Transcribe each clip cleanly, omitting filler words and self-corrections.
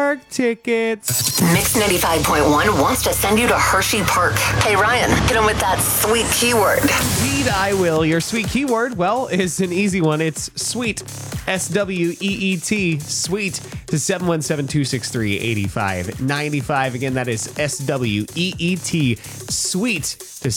Park tickets. Mix 95.1 wants to send you to Hershey Park. Hey, Ryan, hit him with that sweet keyword. Indeed, I will. Your sweet keyword, well, is an easy one. It's sweet. SWEET. Sweet to 717-263-8595. Again, that is SWEET. Sweet to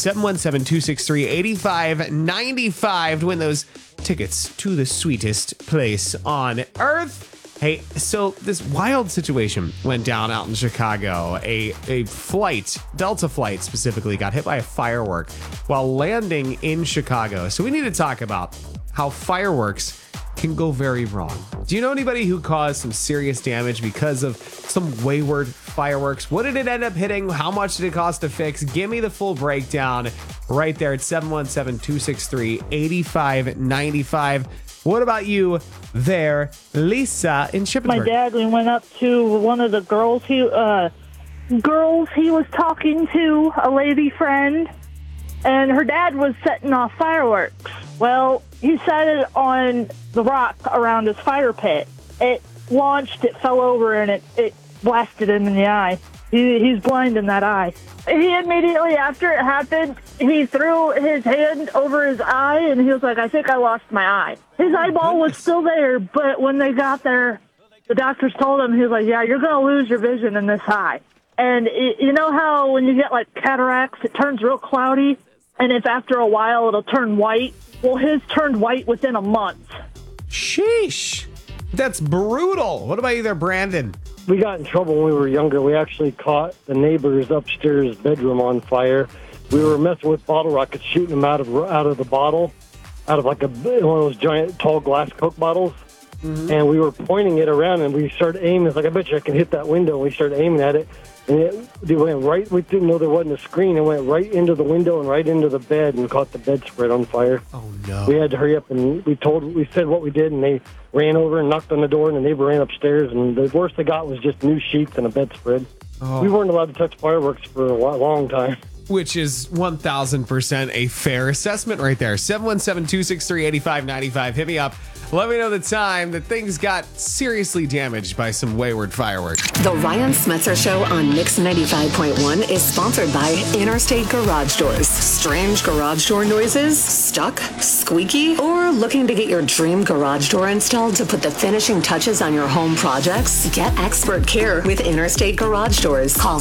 717-263-8595 to win those tickets to the sweetest place on earth. Hey, so this wild situation went down out in Chicago. A flight, Delta flight specifically, got hit by a firework while landing in Chicago. So we need to talk about how fireworks can go very wrong. Do you know anybody who caused some serious damage because of some wayward fireworks? What did it end up hitting? How much did it cost to fix? Give me the full breakdown right there at 717-263-8595. What about you there, Lisa in Shippensburg? My dad, we went up to one of the girls he was talking to, a lady friend, and her dad was setting off fireworks. Well, he set it on the rock around his fire pit. It launched, it fell over, and it blasted him in the eye. He's blind in that eye. He immediately, after it happened, he threw his hand over his eye, and he was like, I think I lost my eye. His eyeball was still there, but when they got there, the doctors told him, he was like, yeah, you're going to lose your vision in this eye. And you know how when you get like cataracts, it turns real cloudy, and if after a while it'll turn white? Well, his turned white within a month. Sheesh. That's brutal. What about you there, Brandon? We got in trouble when we were younger. We actually caught the neighbor's upstairs bedroom on fire. We were messing with bottle rockets, shooting them out of the bottle, out of like one of those giant tall glass Coke bottles. Mm-hmm. And we were pointing it around, and we started aiming. It's like, I bet you I can hit that window. And we started aiming at it, and it went right. We didn't know there wasn't a screen. It went right into the window and right into the bed and caught the bedspread on fire. Oh no! We had to hurry up, and we said what we did, and they ran over and knocked on the door, and the neighbor ran upstairs, and the worst they got was just new sheets and a bedspread. Oh. We weren't allowed to touch fireworks for a long time. Which is 1,000% a fair assessment right there. 717-263-8595. Hit me up. Let me know the time that things got seriously damaged by some wayward fireworks. The Ryan Smetzer Show on Mix 95.1 is sponsored by Interstate Garage Doors. Strange garage door noises? Stuck? Squeaky? Or looking to get your dream garage door installed to put the finishing touches on your home projects? Get expert care with Interstate Garage Doors. Call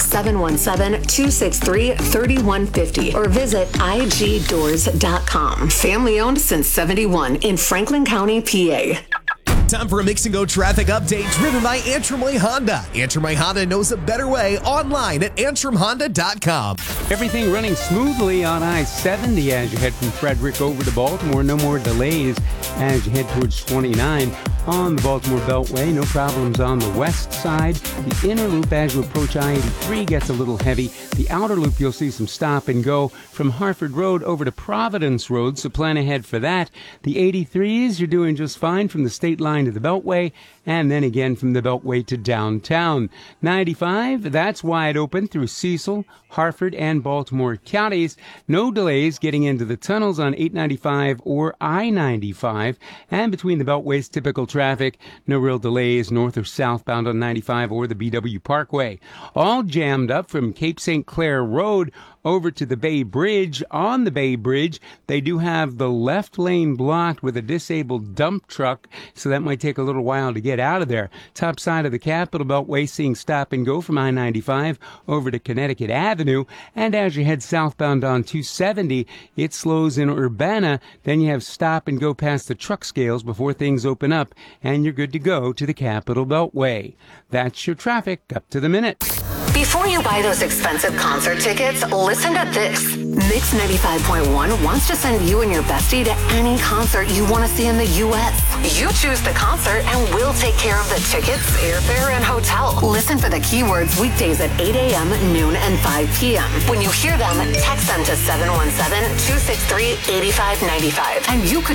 717-263-3150 or visit igdoors.com. Family owned since 71 in Franklin County, PA. Time for a Mix and Go traffic update driven by Antrim Way Honda. Antrim Way Honda knows a better way online at antrimhonda.com. Everything running smoothly on I-70 as you head from Frederick over to Baltimore. No more delays as you head towards 29 on the Baltimore Beltway. No problems on the west side. The inner loop as you approach I-83 gets a little heavy. The outer loop you'll see some stop and go from Harford Road over to Providence Road, so plan ahead for that. The 83s, you're doing just fine from the state line to the Beltway, and then again from the Beltway to downtown. 95, that's wide open through Cecil, Harford, and Baltimore counties. No delays getting into the tunnels on 895 or I-95, and between the Beltway's typical traffic, no real delays north or southbound on 95 or the BW Parkway. All jammed up from Cape St. Clair Road over to the Bay Bridge. On the Bay Bridge, they do have the left lane blocked with a disabled dump truck, so that might take a little while to get out of there. Top side of the Capitol Beltway seeing stop and go from I-95 over to Connecticut Avenue, and as you head southbound on 270, it slows in Urbana. Then you have stop and go past the truck scales before things open up, and you're good to go to the Capitol Beltway. That's your traffic up to the minute. Before you buy those expensive concert tickets, listen to this. Mix 95.1 wants to send you and your bestie to any concert you want to see in the U.S. You choose the concert and we'll take care of the tickets, airfare, and hotel. Listen for the keywords weekdays at 8 a.m., noon, and 5 p.m. When you hear them, text them to 717-263-8595. And you could